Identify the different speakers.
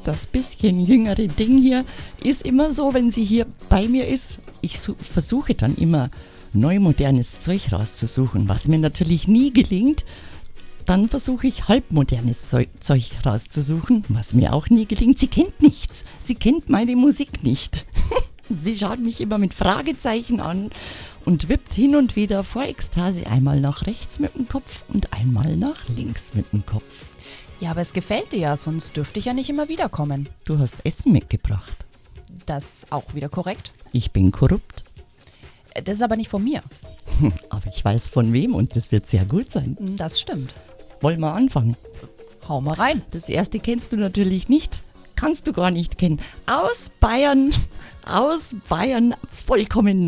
Speaker 1: das bisschen jüngere Ding hier, ist immer so, wenn sie hier bei mir ist, ich versuche dann immer neumodernes Zeug rauszusuchen, was mir natürlich nie gelingt. Dann versuche ich halbmodernes Zeug rauszusuchen, was mir auch nie gelingt. Sie kennt nichts, sie kennt meine Musik nicht. Sie schaut mich immer mit Fragezeichen an und wippt hin und wieder vor Ekstase einmal nach rechts mit dem Kopf und einmal nach links mit dem Kopf.
Speaker 2: Ja, aber es gefällt dir ja, sonst dürfte ich ja nicht immer wiederkommen.
Speaker 1: Du hast Essen mitgebracht.
Speaker 2: Das auch wieder korrekt.
Speaker 1: Ich bin korrupt.
Speaker 2: Das ist aber nicht von mir.
Speaker 1: Aber ich weiß von wem und das wird sehr gut sein.
Speaker 2: Das stimmt.
Speaker 1: Wollen wir anfangen?
Speaker 2: Hau mal rein.
Speaker 1: Das erste kennst du natürlich nicht. Kannst du gar nicht kennen. Aus Bayern, vollkommen